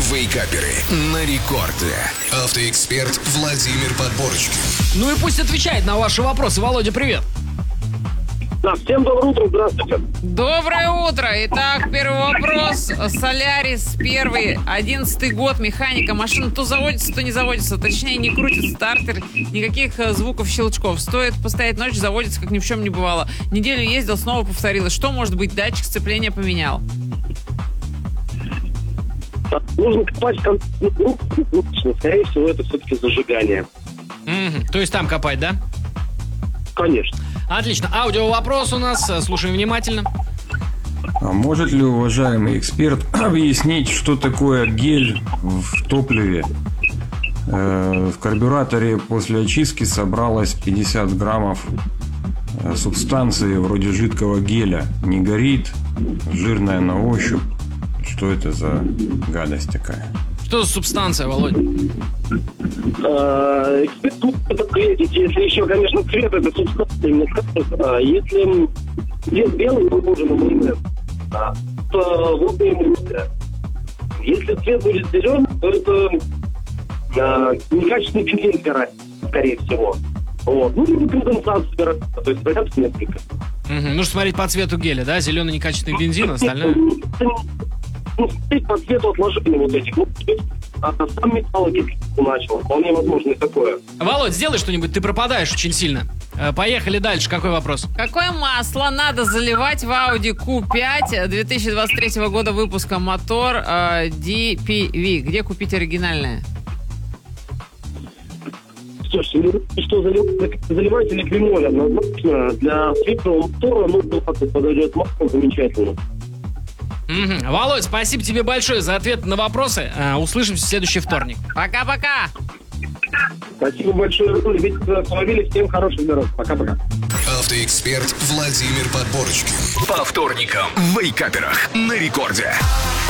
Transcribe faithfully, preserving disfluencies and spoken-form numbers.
Вейкаперы на рекорде. Автоэксперт Владимир Подборочкин. Ну и пусть отвечает на ваши вопросы. Володя, привет. Да, всем доброе утро, здравствуйте. Доброе утро. Итак, первый вопрос. Солярис первый, одиннадцатый год, механика. Машина то заводится, то не заводится. Точнее, не крутит стартер, никаких э, звуков щелчков. Стоит постоять ночь, заводится, как ни в чем не бывало. Неделю ездил, снова повторилось. Что может быть? Датчик сцепления поменял. Нужно копать конкретно. Скорее всего, это все-таки зажигание. Мгм. То есть там копать, да? Конечно. Отлично. Аудио вопрос у нас. Слушаем внимательно. А может ли уважаемый эксперт объяснить, что такое гель в топливе? Э, в карбюраторе после очистки собралось пятьдесят граммов э, субстанции вроде жидкого геля. Не горит, жирная на ощупь. Что это за гадость такая? Что за субстанция, Володя? Э, Эксперт тут ответить, если еще, конечно, цвет это субстанция не скажет. А если цвет белый, похоже на майонез, а, то вот и эмульсия. Если цвет будет зеленый, то это а, некачественный бензин сгорает, скорее всего. Вот. Ну, или конденсат собирается, то есть вариантов несколько. Угу. Нужно смотреть по цвету геля, да? Зеленый некачественный бензин, остальное? Ну, смотреть по цвету отложения вот этих. Ну, а сам металл начал. Вполне возможно и такое. Володь, сделай что-нибудь, ты пропадаешь очень сильно. Э, Поехали дальше. Какой вопрос? Какое масло надо заливать в Audi кью пять две тысячи двадцать третьего года выпуска, мотор э, ди пи ви? Где купить оригинальное? Слушайте, что заливать, заливайте ликвимоль однозначно. Для светлого мотора, ну, подойдет масло замечательно. Мгм. Володь, спасибо тебе большое за ответ на вопросы. Э, Услышимся в следующий вторник. Пока-пока. Спасибо большое. Любите автомобили. Всем хороших дорог. Пока-пока. Автоэксперт Владимир Подборочкин. По вторникам в Вейкаперах на рекорде.